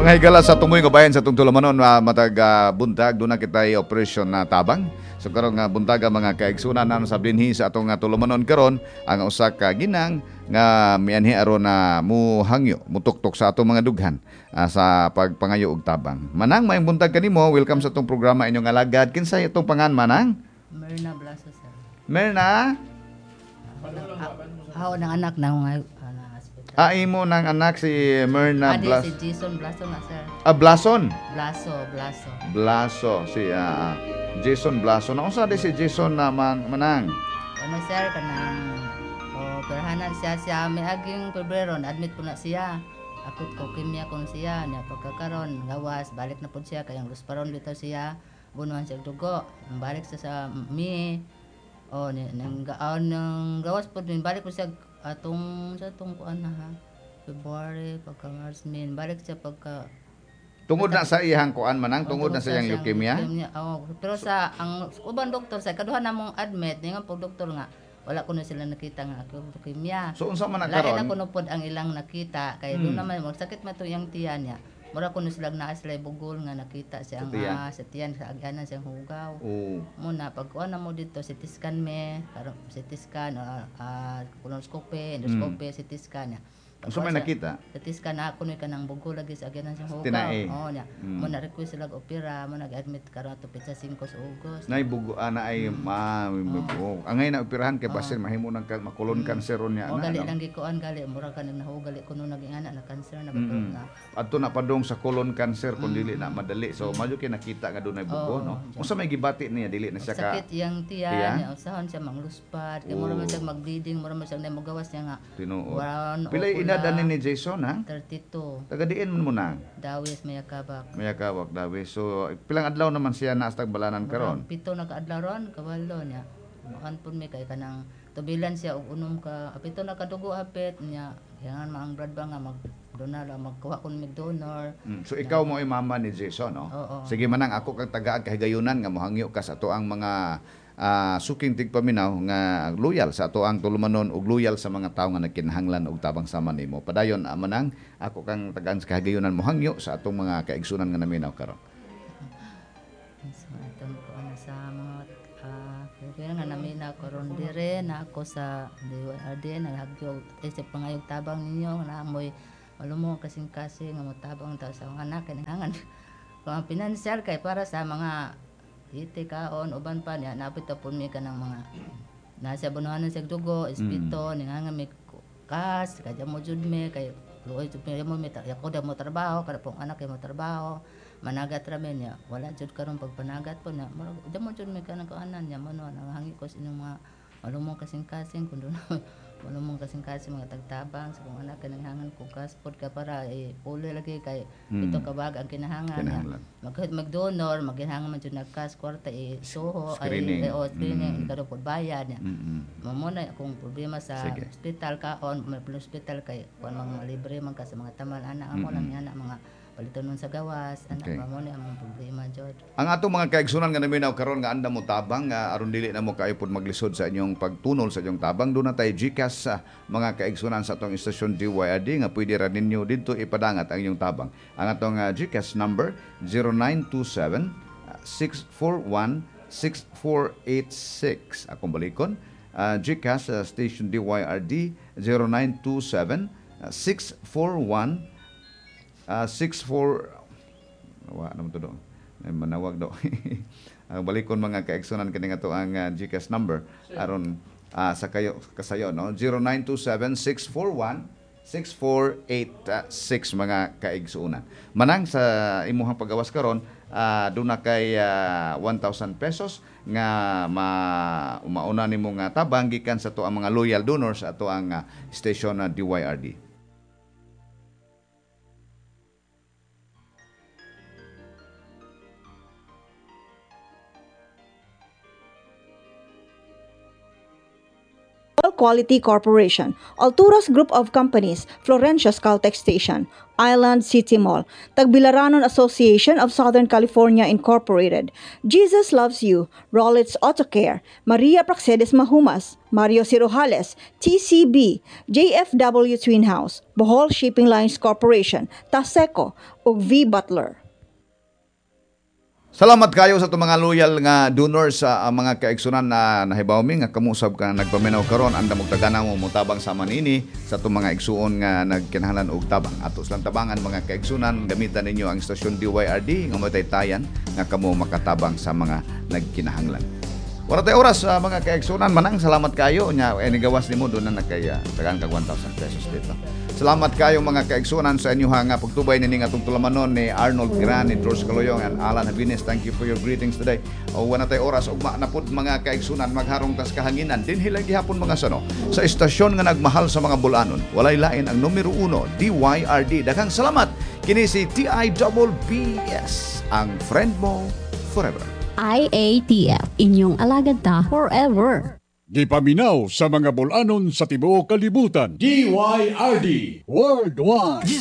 mga higala sa tumoy nga bayan sa itong tulumanon matag buntag doon na kita operasyon na tabang. So karon nga buntag mga kaigsunan na sa binhi sa atong tulumanon karon ang usa ka ginang nga mianhi aron na muhangyo mutuktok sa atong mga dughan sa pagpangayo og tabang. Manang maayong buntag kanimo, welcome sa atong programa inyong alagad. Kinsay itong pangan manang? Merna Blaso, sir. Merna? Ako ng anak na hospital. Imo ng anak si Merna Adi Blas. si Jason Blaso na, sir. Blason. Blaso. Blaso si Jason Blaso. Naunsa di si Jason na manang? Ano, sir, kanang perhanan siya may aging Pebrero, admit ko na siya. Akot ko kimya kon siya, niya pagkakaron gawas balik na pud siya kayang lusparon bitaw siya. Bunuan siya og dugo. Balik sa mi. Nang gawas pud balik ko siya atong kuan na ha. February pagka March min balik siya pagka Tungod na sa iyang kuan manang, tungod na sa iyang leukemia. Pero sa ang ubang doktor sa kaduha namong admit nga pag doktor nga wala ko na sila nakita nga ako leukemia. So unsa man Lain nagkaron? na kuno pod ang ilang nakita kay doon naman magsakit man to iyang tiyan niya. Mura kuno sila naa sila bugol nga nakita siyang sa tiyan sa aganan siyang hugaw. Muna pag kuan na mo dito CT scan karon CT scan colonoscopy, endoscopy, CT scan niya. Unsa may nakita? CT scan na kuno kanang bugol lagi sa aganan siyang hugaw. Tinae. Niya. Muna request sila opera, mo nag-admit karon ato pitsa 5 sa August. Nay bugo na ay angay na operahan kay basin mahimo nang makulon cancer niya na. Gali no? lang gikuan gali mura kanang nahugali kuno naging anak na cancer na bato na. Adto na padong sa colon cancer kun dili na madali. So madyo kay nakita nga dunay bugo no. Unsa may gibati niya dili na siya ka sakit yang tiyan niya usahon siya mangluspad kay mura man siya mag-bleeding, mura man siya magawas niya nga. Tinuod. Pilay edad ani ni Jason ha? 32. Taga diin mo na. Dawis Mayakabak. Mayakabak Dawis. So pilang adlaw naman siya na astag balanan karon. 7 na kaadlaw ron kabalo niya. Makan pud mi kay kanang tubilan siya og unom ka 7 na kadugo hapit niya. Yangan ma ang blood bank nga mag-donor magkuha kun mig donor. So ikaw mo ay mama ni Jason no? Sige manang ako kang tagaan kahigayunan nga mohangyo ka sa ato ang mga suking tigpaminaw nga loyal sa ato ang tulumanon ug loyal sa mga tawo nga nagkinahanglan og tabang sama nimo. Padayon manang ako kang tagaan sa kahigayunan mohangyo sa atong mga kaigsunan nga naminaw karon. So atong kuan sa mga kaya nga naminaw karon dire na ako sa DWRD naghagyo sa pangayog tabang ninyo na amoy malumo kasing-kasing nga motabang taw sa mga anak kinahanglan kung pinansyal kay para sa mga iti kaon uban pa niya napit pud mi kanang mga nasa bunuhanan sa dugo espito nga may kas kadya mo jud mi kay luoy jud mi mo ako da mo trabaho kada pong anak kay mo trabaho managat ra mi niya wala jud karon pagpanagat po na da mo jud mi kanang kuanan niya mo nanghangi ko sa inyong mga malumong kasing-kasing kun malumong kasing-kasing mga tagtabang sa kung anak kinahanglan ko kaspod ka para uli lagi kay ito kabag ang kinahanglan mag-donor maghinahanglan man jud nagkas kwarta suho screening kada pod bayad niya mo na kung problema sa hospital kaon may hospital kay kun mga libre man ka sa mga tamal anak amo lang yana mga paliton nun sa gawas anak mo na ang problema jud. Ang atong mga kaigsunan nga naminaw karon nga anda mo tabang aron dili na mo kayo pod maglisod sa inyong pagtunol sa inyong tabang doon na tay GCash sa mga kaigsunan sa atong istasyon DYRD nga pwede ra ninyo didto ipadangat ang inyong tabang. Ang atong GCash number 0927 641 6486. Akong balikon GCash station DYRD 0927 641 wa naman to do manawag do balikon mga kaigsunan kini nga to ang GCash number aron sa kasayo no 0927-641-6486 mga kaigsunan manang sa imuhang paggawas karon doon na kay 1,000 pesos nga mauna nimo nga tabang gikan sa to ang mga loyal donors sa to ang station na DYRD. Global Quality Corporation, Alturas Group of Companies, Florencia's Caltex Station, Island City Mall, Tagbilaranon Association of Southern California Incorporated, Jesus Loves You, Rollins Auto Care, Maria Praxedes Mahumas, Mario Cirojales, TCB, JFW Twin House, Bohol Shipping Lines Corporation, Taseco, ug V Butler. Salamat kayo sa itong mga loyal nga donors sa mga kaigsunan na nahibaw mi nga kamusab ka nagpaminaw karon anda magtagana mo mutabang sa manini sa itong mga igsuon nga nagkinahanglan og tabang. Atos lang tabangan mga kaigsunan, gamitan ninyo ang istasyon DYRD nga mataytayan nga kamo makatabang sa mga nagkinahanglan. Wala tayo oras mga kaigsunan, manang salamat kayo nya gawas nimo doon na nagkaya tagaan kag 1,000 pesos dito. Salamat kayo mga kaigsunan sa inyo nga pagtubay nini nga tungtulamanon ni Arnold Gran, ni George Caloyong, and Alan Habines. Thank you for your greetings today. O wala tayo oras ugma na pud mga kaigsunan magharong tas kahanginan din hilang gihapon mga sano sa istasyon nga nagmahal sa mga bulanon. Walay lain ang numero 1 DYRD. Daghang salamat kini si TIBBS, ang friend mo forever. IATF, inyong alagad ta forever. Gipaminaw sa mga bulanon sa tibuok kalibutan. DYRD Worldwide.